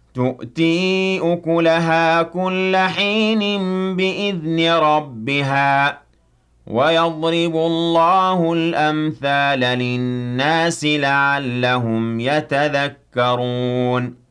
تُؤْتِي أُكُلَهَا كُلَّ حِينٍ بِإِذْنِ رَبِّهَا ۗ وَيَضْرِبُ اللَّهُ الْأَمْثَالَ لِلنَّاسِ لَعَلَّهُمْ يَتَذَكَّرُونَ